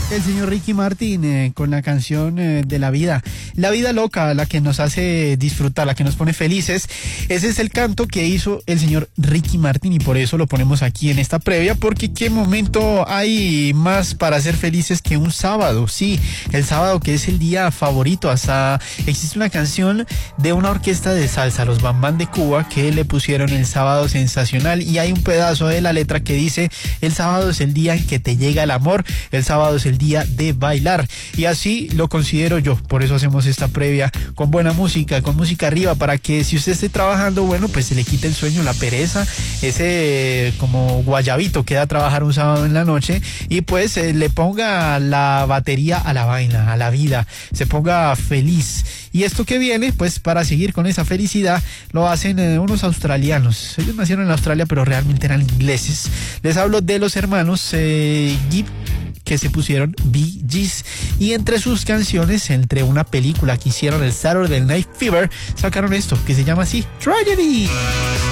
El señor Ricky Martin con la canción de la vida loca, la que nos hace disfrutar, la que nos pone felices. Ese es el canto que hizo el señor Ricky Martin y por eso lo ponemos aquí en esta previa, porque qué momento hay más para ser felices que un sábado. Sí, el sábado, que es el día favorito. Hasta existe una canción de una orquesta de salsa, los Bambán de Cuba, que le pusieron El Sábado Sensacional, y hay un pedazo de la letra que dice: el sábado es el día en que te llega el amor, el sábado es el día de bailar. Y así lo considero yo, por eso hacemos esta previa con buena música, con música arriba, para que si usted esté trabajando, bueno, pues se le quite el sueño, la pereza, ese como guayabito que da trabajar un sábado en la noche, y pues le ponga la batería a la vaina, a la vida, se ponga feliz. Y esto que viene, pues para seguir con esa felicidad, lo hacen unos australianos. Ellos nacieron en Australia, pero realmente eran ingleses. Les hablo de los hermanos Gibb, que se pusieron Bee Gees, y entre sus canciones, entre una película que hicieron, el Saturday Night Fever, sacaron esto que se llama así, Tragedy.